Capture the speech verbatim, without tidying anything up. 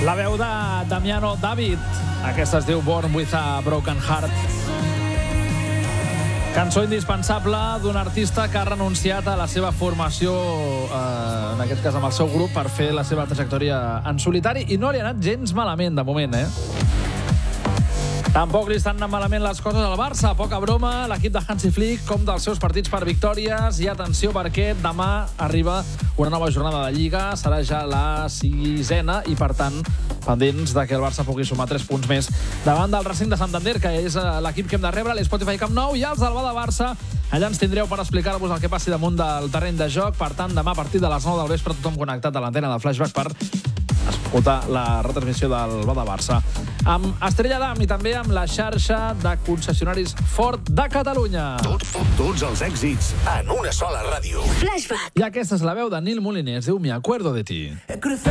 La veu de Damiano David. Aquesta es diu Born with a Broken Heart. Cançó indispensable d'un artista que ha renunciat a la seva formació, eh, en aquest cas amb el seu grup, per fer la seva trajectòria en solitari, i no li ha anat gens malament, de moment, eh? Tampoc li estan anant malament les coses al Barça. Poca broma, l'equip de Hansi Flick com dels seus partits per victòries. I atenció, perquè demà arriba una nova jornada de Lliga. Serà ja la sisena i, per tant, pendents de que el Barça pugui sumar tres punts més davant del Racing de Santander, que és l'equip que hem de rebre, l'Spotify Camp Nou, i els del Bada Barça. Allà ens tindreu per explicar-vos el que passi damunt del terreny de joc. Per tant, demà a partir de les nou del vespre, tothom connectat a l'antena de Flashback per escoltar la retransmissió del Bada Barça. Amb Estrella Damm i també amb la xarxa de concessionaris Ford de Catalunya. Tot, tots els èxits en una sola ràdio. Flashback. I aquesta és la veu de Nil Moliner. Es diu Mi acuerdo de ti.